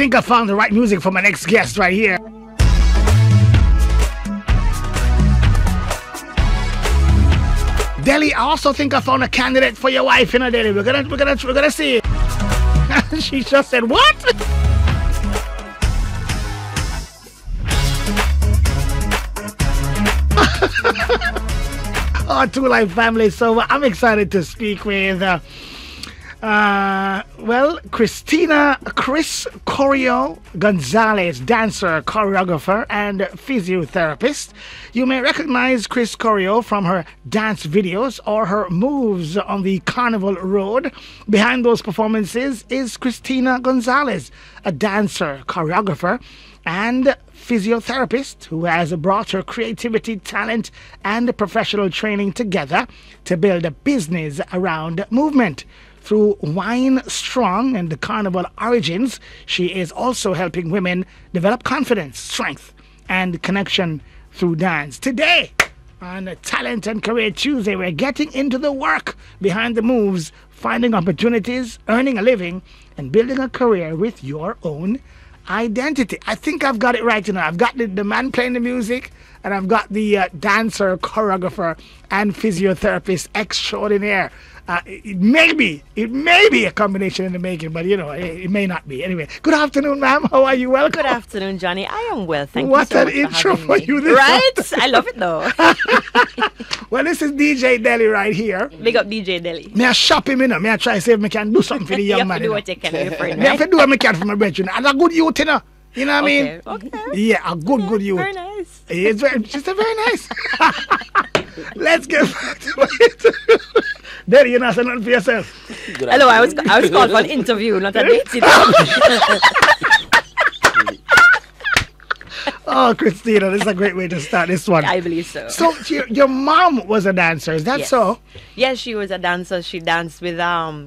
think I found the right music for my next guest right here. Deli, I also think I found a candidate for your wife, you know, Deli. We're gonna see. She just said, what? Oh, Two Life family. So I'm excited to speak with, Chris Corio Gonzalez, dancer, choreographer, and physiotherapist. You may recognize Chris Corio from her dance videos or her moves on the Carnival Road. Behind those performances is Christina Gonzalez, a dancer, choreographer, and physiotherapist who has brought her creativity, talent, and professional training together to build a business around movement. Through Wine Strong and the Carnival Origins, she is also helping women develop confidence, strength, and connection through dance. Today, on Talent and Career Tuesday, we're getting into the work behind the moves, finding opportunities, earning a living, and building a career with your own identity. I think I've got it right, you know. I've got the man playing the music, and I've got the dancer, choreographer, and physiotherapist extraordinaire. It may be a combination in the making, but you know, it may not be. Anyway, good afternoon, ma'am. How are you? Welcome. Good afternoon, Johnny. I am well, thank what you so an much intro for me. you this Right? I love it though. Well, this is DJ Deli right here. Big up DJ Deli. May I shop him, you know? May I try to see if I can do something for the young you have man, to do what you can with your friend, May I have right? to do what I can for my brethren. And a good youth, you know? You know what I mean? Okay. Yeah, a good youth. Very nice. It's very nice. Let's get back to it. There, you're not saying nothing for yourself. Hello, I was called for an interview, not a dating. Oh, Christina, this is a great way to start this one. I believe so. So, your mom was a dancer, is that Yes. so? Yes, she was a dancer. She danced with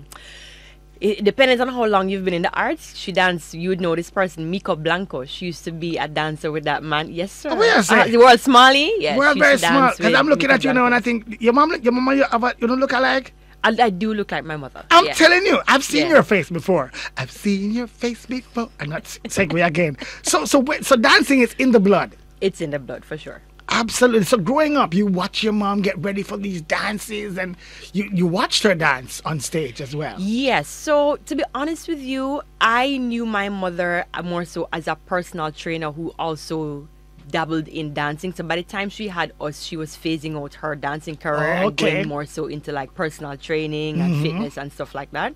it depends on how long you've been in the arts. She danced, you would know this person, Miko Blanco. She used to be a dancer with that man. Yes, sir. Oh, yes, sir. The World Smalley? Yes. We're she very used to smart. dance Because with I'm looking Miko at you now and I Blanco. think, your mom, you don't look alike. I do look like my mother. I'm Yeah. telling you, I've seen Yeah. your face before. I've seen your face before. I'm not segue again. So dancing is in the blood. It's in the blood for sure. Absolutely. So growing up, you watch your mom get ready for these dances, and you watched her dance on stage as well. Yes. So to be honest with you, I knew my mother more so as a personal trainer who also dabbled in dancing. So by the time she had us, she was phasing out her dancing career and Okay. going more so into like personal training and fitness and stuff like that.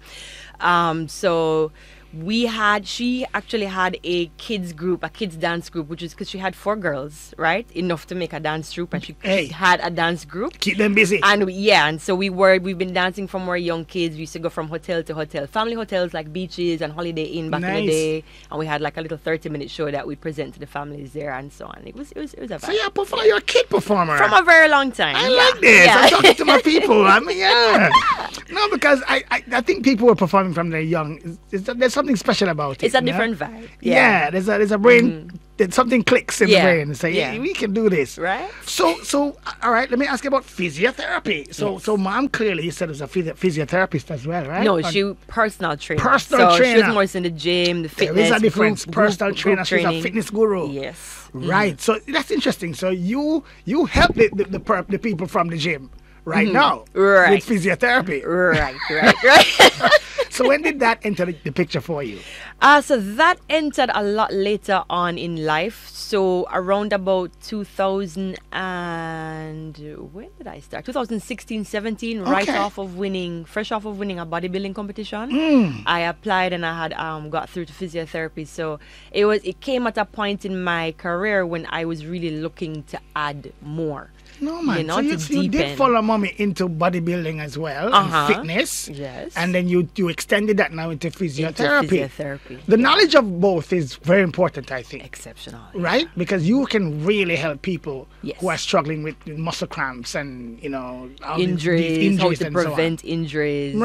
So she actually had a kids dance group, which is because she had 4 girls, right? Enough to make a dance troupe, and she had a dance group. Keep them busy. And so we've been dancing from we're young kids. We used to go from hotel to hotel, family hotels like Beaches and Holiday Inn back in the day, and we had like a little 30-minute show that we present to the families there and so on. It was a vibe. So you're a kid performer. From a very long time. I like this. I'm talking to my people. I mean, yeah. No, because I think people were performing from their young. There's something special about it. It's a you know? different vibe. Yeah, there's a brain. Something clicks in the Yeah. brain and say, yeah, we can do this. Right? So, all right, let me ask you about physiotherapy. So mom clearly, you said, was a physiotherapist as well, right? No, she personal trainer. Personal so trainer. she was more in the gym, the fitness. There is a difference. Group Personal trainer, she's a training. fitness guru. Yes. Right. So that's interesting. So you help the people from the gym right now Right. with physiotherapy. Right. So when did that enter the picture for you? So that entered a lot later on in life. So around about 2000 and when did I start? 2016, 17, fresh off of winning a bodybuilding competition. I applied and I had got through to physiotherapy. So it came at a point in my career when I was really looking to add more. No, man. You know, so to you did deepen. follow mommy into bodybuilding as well and fitness. Yes. And then you extended that now into physiotherapy. Physiotherapy. The knowledge of both is very important, I think. Exceptional. Right? Because you can really help people Yes. who are struggling with muscle cramps and, you know, all these Injuries, how to and so on. prevent injuries. Right.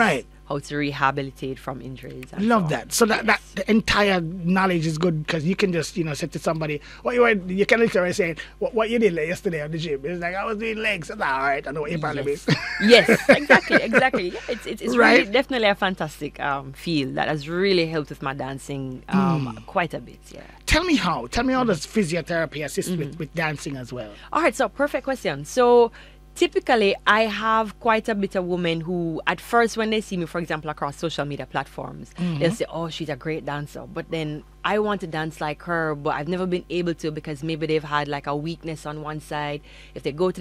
how to rehabilitate from injuries. And Love so that. on. So that the entire knowledge is good because you can just say to somebody you can literally say what you did yesterday at the gym. It's like I was doing legs. It's all right. I know what your problem is. Yes, exactly. Yeah, it's Right. really definitely a fantastic field that has really helped with my dancing quite a bit. Yeah. Tell me how. Tell me how does physiotherapy assist with dancing as well? All right, so perfect question. So typically, I have quite a bit of women who, at first, when they see me, for example, across social media platforms, they'll say, "Oh, she's a great dancer," but then I want to dance like her, but I've never been able to because maybe they've had like a weakness on one side. If they go to